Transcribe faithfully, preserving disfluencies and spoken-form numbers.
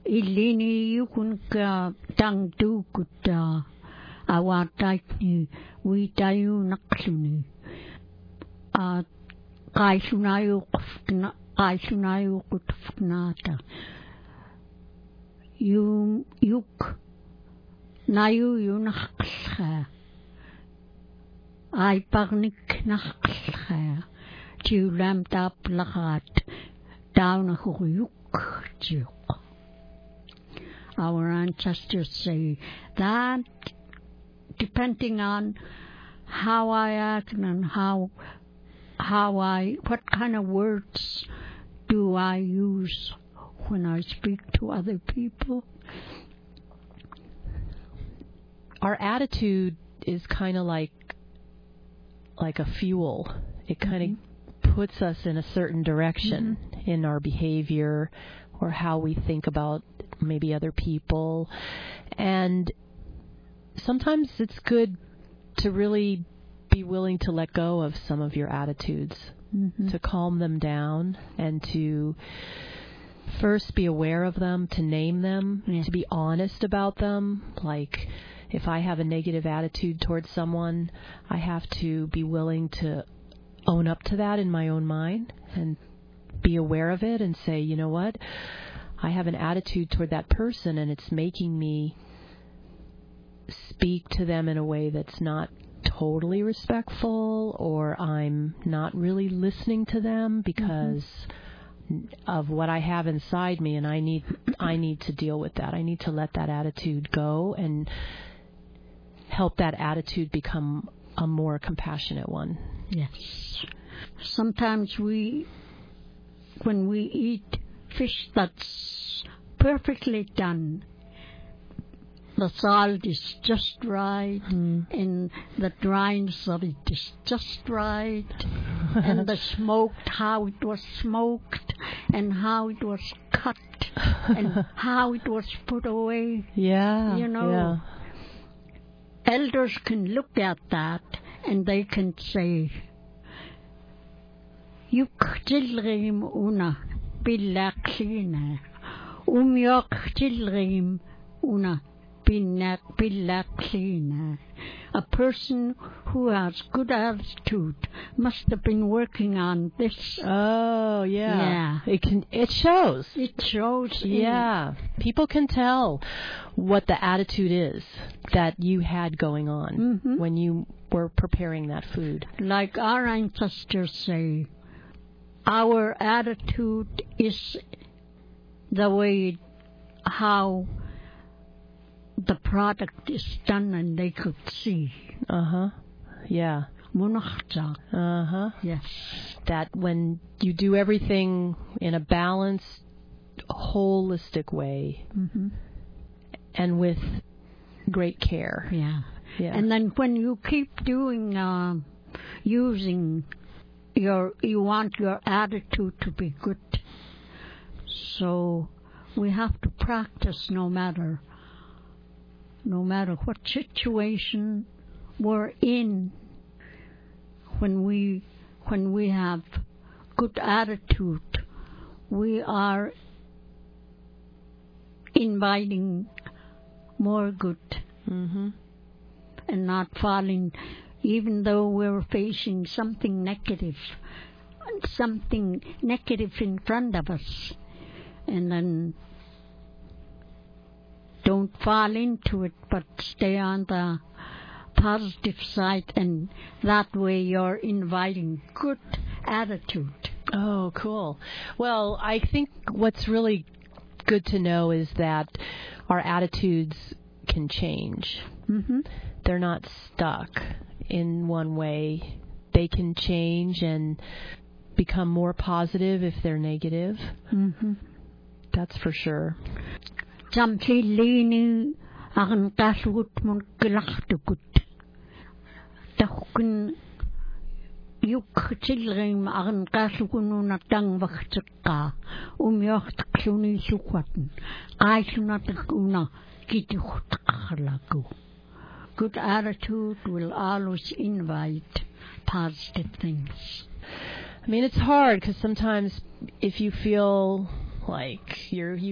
Ilini yukun ka tang du kuta awatait ni witayu naksuni. A kaisunayu kufna kaisunayu kutfnata. Yum yuk nayu yunakha. Ai parnik nakha. Tiulam tap lahat down a huyuk juk. Our ancestors say that depending on how I act and how how I what kind of words do I use when I speak to other people. Our attitude is kind of like like a fuel. It kind of mm-hmm. puts us in a certain direction mm-hmm. in our behavior or how we think about maybe other people. And sometimes it's good to really be willing to let go of some of your attitudes, mm-hmm. to calm them down and to first be aware of them, to name them, yeah. to be honest about them. Like if I have a negative attitude towards someone, I have to be willing to own up to that in my own mind and be aware of it and say, you know what, I have an attitude toward that person and it's making me speak to them in a way that's not totally respectful, or I'm not really listening to them because mm-hmm. of what I have inside me, and I need I need to deal with that. I need to let that attitude go and help that attitude become a more compassionate one. Yes. Sometimes we, when we eat fish that's perfectly done, the salt is just right, mm. and the dryness of it is just right, and the smoked, how it was smoked, and how it was cut, and how it was put away. Yeah, you know. Yeah. Elders can look at that, and they can say, "Yuk tilrim una bilaklina, umyok tilrim una." A person who has good attitude must have been working on this. Oh, yeah. Yeah. It can. It shows. It shows. Yeah. People can tell what the attitude is that you had going on mm-hmm. when you were preparing that food. Like our ancestors say, our attitude is the way how the product is done and they could see. Uh-huh. Yeah. Uh-huh. Yes. That when you do everything in a balanced, holistic way mm-hmm. and with great care. Yeah. Yeah. And then when you keep doing, uh, using your, you want your attitude to be good. So we have to practice no matter No matter what situation we're in, when we when we have good attitude, we are inviting more good mm-hmm. and not falling, even though we're facing something negative, something negative in front of us, and then don't fall into it, but stay on the positive side, and that way you're inviting good attitude. Oh, cool. Well, I think what's really good to know is that our attitudes can change. Mm-hmm. They're not stuck in one way. They can change and become more positive if they're negative. Mm-hmm. That's for sure. Jamsilini akan kasugut mun kilaktukut. Takun yuk chilrim akan kasugunu na tang vaktsaka umyok taksuni sukwatan kaisuna takuna kitukhtakalaku. Good attitude will always invite positive things. I mean, it's hard because sometimes if you feel like you're you